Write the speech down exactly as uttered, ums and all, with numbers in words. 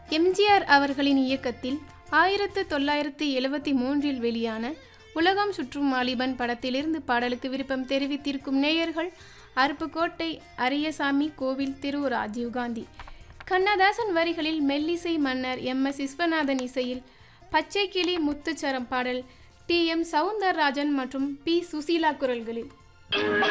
எம்ஜிஆர் அவர்களின் இயக்கத்தில் ஆயிரத்து தொள்ளாயிரத்து எழுபத்தி மூன்றில் வெளியான உலகம் சுற்றும் வாலிபன் படத்திலிருந்து பாடலுக்கு விருப்பம் தெரிவித்திருக்கும் நேயர்கள் அருப்புக்கோட்டை அரியசாமி கோவில் திரு ராஜீவ்காந்தி. கண்ணதாசன் வரிகளில் மெல்லிசை மன்னர் எம் எஸ் விஸ்வநாதன் இசையில் பச்சை கிளி முத்துச்சரம் பாடல் டி எம் சவுந்தரராஜன் மற்றும் பி சுசீலா குரல்களில்.